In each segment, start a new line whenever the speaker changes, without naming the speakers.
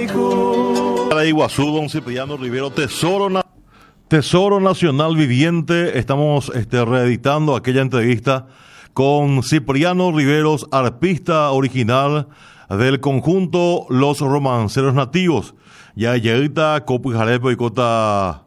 Para Iguazú, don Cipriano Rivero, Tesoro Nacional Viviente. Estamos reeditando aquella entrevista con Cipriano Riveros, arpista original del conjunto Los Romanceros Nativos. Ya lleguita Copu Jarepo y Cota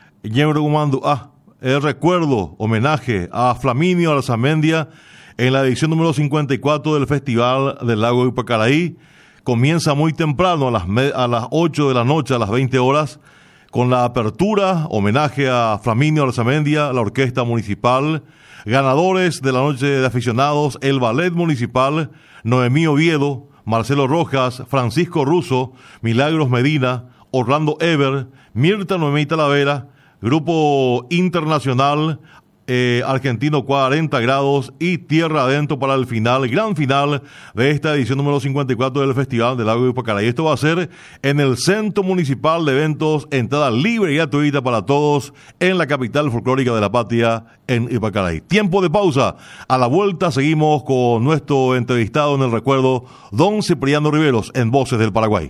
el recuerdo, homenaje a Flaminio Arzamendia en la edición número 54 del Festival del Lago de Ipacaraí. Comienza muy temprano, a las 8 de la noche, a las 20 horas, con la apertura, homenaje a Flaminio Arzamendia, la Orquesta Municipal, ganadores de la Noche de Aficionados, el Ballet Municipal, Noemí Oviedo, Marcelo Rojas, Francisco Russo, Milagros Medina, Orlando Ever, Mirta Noemí Talavera, Grupo Internacional Argentino 40 Grados y Tierra Adentro para el final, gran final de esta edición número 54 del Festival del Lago de Ipacaraí. Esto va a ser en el Centro Municipal de Eventos, entrada libre y gratuita para todos en la capital folclórica de la patria, en Ipacaraí. Tiempo de pausa. A la vuelta seguimos con nuestro entrevistado en el recuerdo, don Cipriano Riveros, en Voces del Paraguay.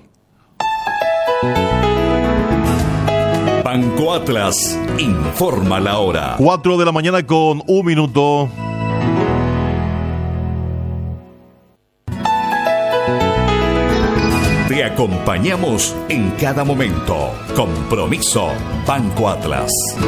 Banco Atlas informa la hora.
4 de la mañana con 1 minuto.
Te acompañamos en cada momento. Compromiso Banco Atlas.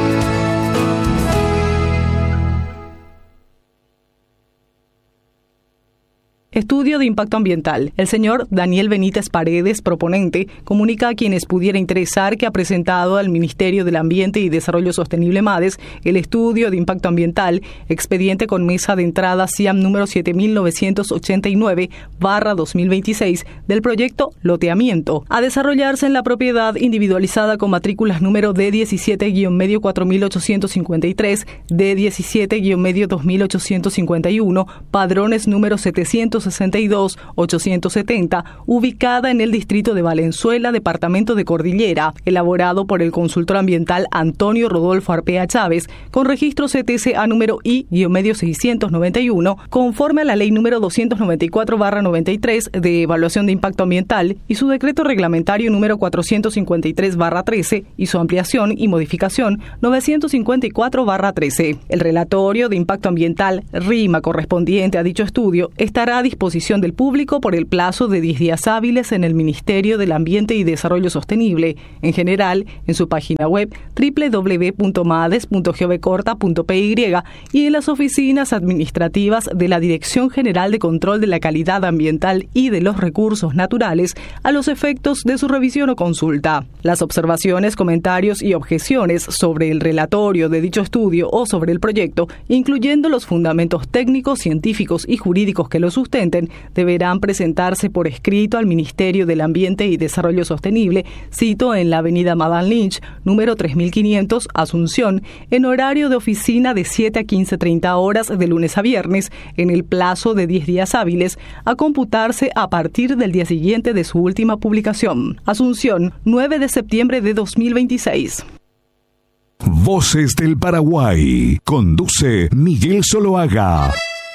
Estudio de impacto ambiental. El señor Daniel Benítez Paredes, proponente, comunica a quienes pudiera interesar que ha presentado al Ministerio del Ambiente y Desarrollo Sostenible MADES el estudio de impacto ambiental, expediente con mesa de entrada CIAM número 7999/2026 del proyecto Loteamiento, a desarrollarse en la propiedad individualizada con matrículas número D17-medio 4853, D17-medio 2851, padrones número 762-870, ubicada en el distrito de Valenzuela, departamento de Cordillera, elaborado por el consultor ambiental Antonio Rodolfo Arpea Chávez, con registro CTCA número I-medio 691, conforme a la ley número 294/93 de evaluación de impacto ambiental y su decreto reglamentario número 453/13 y su ampliación y modificación 954/13. El relatorio de impacto ambiental, RIMA, correspondiente a dicho estudio, estará a disposición del público por el plazo de 10 días hábiles en el Ministerio del Ambiente y Desarrollo Sostenible, en general en su página web www.mades.govcorta.py y en las oficinas administrativas de la Dirección General de Control de la Calidad Ambiental y de los Recursos Naturales a los efectos de su revisión o consulta. Las observaciones, comentarios y objeciones sobre el relatorio de dicho estudio o sobre el proyecto, incluyendo los fundamentos técnicos, científicos y jurídicos que lo sustenten, deberán presentarse por escrito al Ministerio del Ambiente y Desarrollo Sostenible, cito en la avenida Madame Lynch, número 3500, Asunción, en horario de oficina de 7 a 15:30 horas de lunes a viernes, en el plazo de 10 días hábiles, a computarse a partir del día siguiente de su última publicación. Asunción, 9 de septiembre de 2026.
Voces del Paraguay. Conduce Miguel Zuluaga.